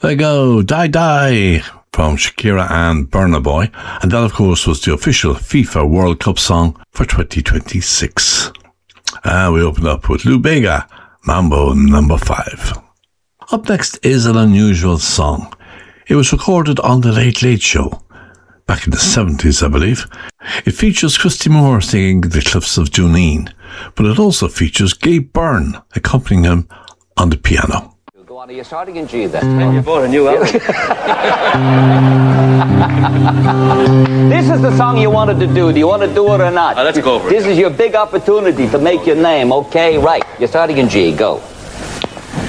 There you go, Die Die from Shakira and Burna Boy. And that, of course, was the official FIFA World Cup song for 2026. And we opened up with Lou Bega, Mambo No. 5. Up next is an unusual song. It was recorded on The Late Late Show back in the 70s, I believe. It features Christy Moore singing The Cliffs of Dooneen, but it also features Gabe Byrne accompanying him on the piano. Go on, are you starting in G then? You bought a new album. This is the song you wanted to do. Do you want to do it or not? Let's go for it. This is your big opportunity to make your name, okay? Right. You're starting in G. Go.